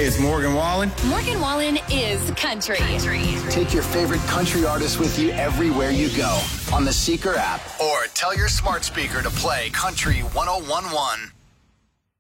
Hey, it's Morgan Wallen. Morgan Wallen is country. Take your favorite country artists with you everywhere you go on the Seeker app or tell your smart speaker to play Country 101.1.